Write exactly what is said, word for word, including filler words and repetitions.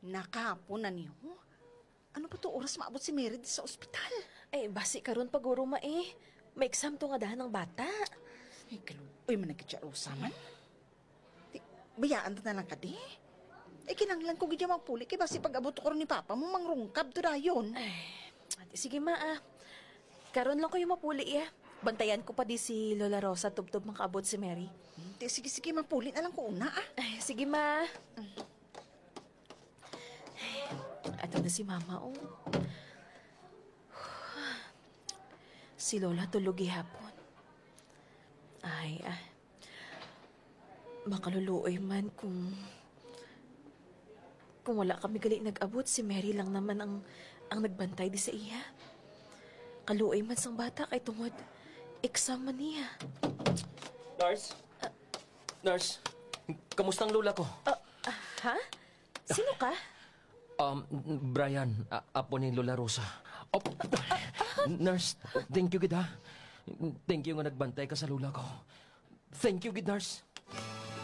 Nakapon na niyo. Ano pa to oras maabot si Mary di sa ospital? Eh, basi karon paguro ma eh. May exam to nga dahan ng bata. Ay, kaluoy man nagkitsarosa man. Di, bayaan ta na lang ka di. Eh, kinanglan ko gidya magpuli kay basi pag-abot ko rin ni Papa mo mangrungkab to dayon. Ate, sige ma ah. Karon lang kayo mapuli eh. Bantayan ko pa di si Lola Rosa tubtob makaabot si Mary. Di, sige, sige, mapuli na lang ko una ah. Ay, sige ma. Ato na si Mama oh. Si Lola tulog hapon. Ay ah. Makaluluoy man kung kung wala kami gali nag-abot, si Mary lang naman ang ang nagbantay di sa iya. Kaluoy man sang bata kay tungod exam man niya. Nurse? Nurse, kamusta ang lola ko? Ah, ah, ha? Sino ka? Um, Brian, a- apo ni Lola Rosa. Oh, nurse, thank you, gid ha. Thank you nga nagbantay ka sa lola ko. Thank you, gid nurse.